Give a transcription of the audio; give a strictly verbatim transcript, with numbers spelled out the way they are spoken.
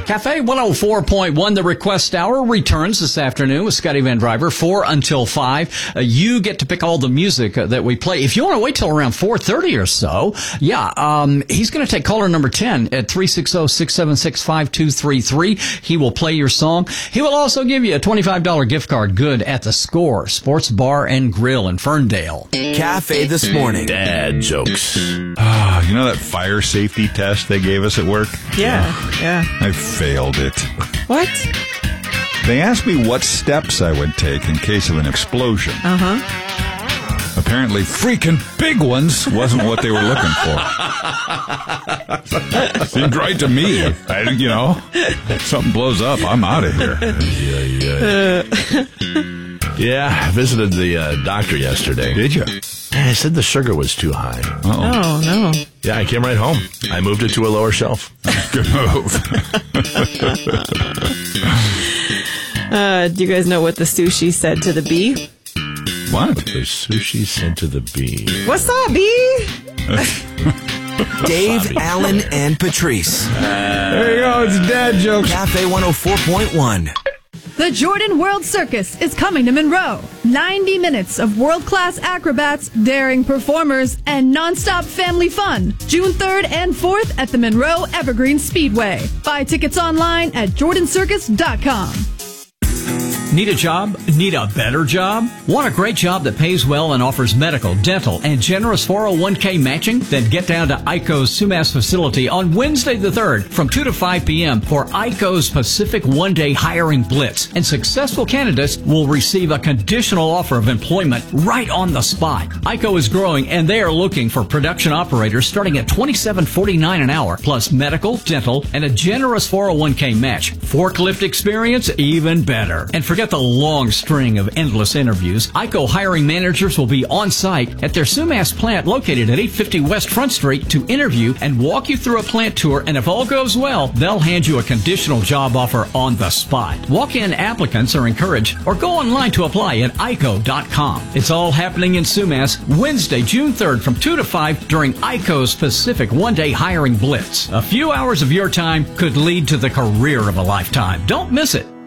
Cafe one oh four point one, the request hour, returns this afternoon with Scotty Van Driver, four until five. Uh, you get to pick all the music uh, that we play. If you want to wait till around four thirty or so, yeah, um, he's going to take caller number ten at three six zero, six seven six, five two three three. He will play your song. He will also give you a twenty-five dollars gift card good at the Score Sports Bar and Grill in Ferndale. Cafe this morning. Dad jokes. Oh, you know that fire safety test they gave us at work? Yeah, yeah. I failed it. What? They asked me what steps I would take in case of an explosion. Uh-huh. Apparently, freaking big ones wasn't what they were looking for. Seemed right to me. I, you know, if something blows up, I'm out of here. Yeah, yeah. Yeah, I visited the uh, doctor yesterday. Did you? I said the sugar was too high. Uh-oh. Oh, no. Yeah, I came right home. I moved it to a lower shelf. Good move. Uh, do you guys know what the sushi said to the bee? What? The sushi sent to the bee. What's up, bee? Dave, Allen, and Patrice. There you go. It's dad jokes. Cafe one oh four point one. The Jordan World Circus is coming to Monroe. ninety minutes of world-class acrobats, daring performers, and nonstop family fun. June third and fourth at the Monroe Evergreen Speedway. Buy tickets online at jordan circus dot com. Need a job? Need a better job? Want a great job that pays well and offers medical, dental, and generous four oh one k matching? Then get down to I C O's Sumas facility on Wednesday the third from two to five p.m. for I C O's Pacific One-Day Hiring Blitz. And successful candidates will receive a conditional offer of employment right on the spot. I C O is growing, and they are looking for production operators starting at twenty-seven forty-nine an hour, plus medical, dental, and a generous four oh one k match. Forklift experience? Even better. And forget the long string of endless interviews. I C O hiring managers will be on site at their Sumas plant located at eight fifty West Front Street to interview and walk you through a plant tour, and if all goes well, they'll hand you a conditional job offer on the spot. Walk-in applicants are encouraged, or go online to apply at I C O dot com. It's all happening in Sumas Wednesday, June third from two to five during I C O's Pacific One-Day Hiring Blitz. A few hours of your time could lead to the career of a lifetime. Don't miss it.